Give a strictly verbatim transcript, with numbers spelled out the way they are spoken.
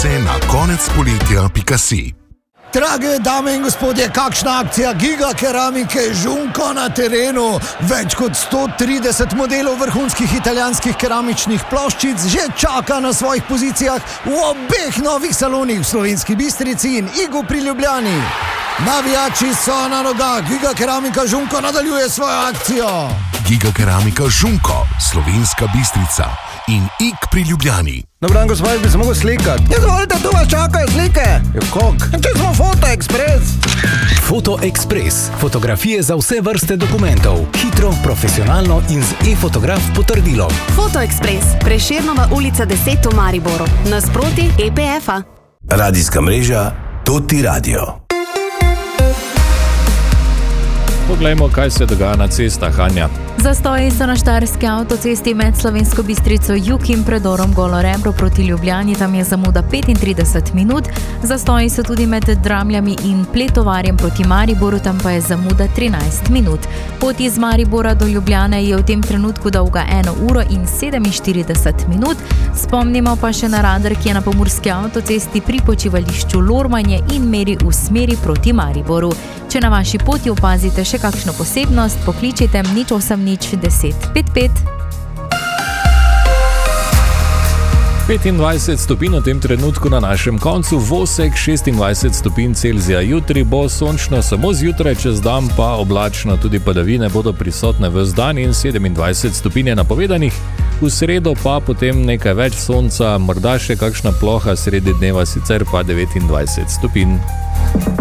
se na konec poletja pika si. Drage dame in gospodje, kakšna akcija Giga Keramike Žunko na terenu. Več kot sto trideset modelov vrhunskih italijanskih keramičnih ploščic že čaka na svojih pozicijah v obeh novih salonih v Slovenski Bistrici in Igu pri Ljubljani. Navijači so na nogah, Giga Keramika Žunko nadaljuje svojo akcijo. Giga Keramika Žunko, Slovenska Bistrica in Ig pri Ljubljani. Dobro, gospod, bi se mogel slikati. Izvolite, tu vas čakajo slike. Je kak? Če smo Foto Express. Foto Express. Fotografije za vse vrste dokumentov. Hitro, profesionalno in z e-fotograf potrdilom. Foto Express. Prešernova ulica deset v Mariboru. Nasproti E P F-a. Radijska mreža Toti Radio. Poglejmo, kaj se dogaja na cestah, Anja. Zastoji so na štajerski avtocesti med Slovensko Bistrico jug in predorom Golo Rebro proti Ljubljani, tam je zamuda petintrideset minut. Zastoji so tudi med Dramljami in Pletovarjem proti Mariboru, tam pa je zamuda trinajst minut. Pot iz Maribora do Ljubljane je v tem trenutku dolga eno uro in sedeminštirideset minut. Spomnimo pa še na radar, ki je na pomurski avtocesti pri počivališču Lormanje in meri v smeri proti Mariboru. Če na vaši poti opazite še kakšno posebnost, pokličite nič osem nič deset pet pet. petindvajset stopinj v tem trenutku na našem koncu, Vosek šestindvajset stopinj Celzija. Jutri bo sončno samo zjutraj, čez dan pa oblačno, tudi padavine bodo prisotne ves dan in sedemindvajset stopinj je napovedanih. V sredo pa potem nekaj več sonca, morda še kakšna ploha sredi dneva, sicer pa devetindvajset stopinj.